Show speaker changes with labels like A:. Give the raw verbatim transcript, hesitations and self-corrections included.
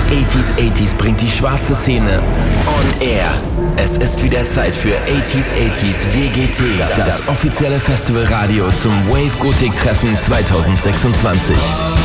A: achtzig achtzig bringt die schwarze Szene on air. Es ist wieder Zeit für achtzig achtzig W G T, das offizielle Festivalradio zum Wave Gothic Treffen zwanzig sechsundzwanzig.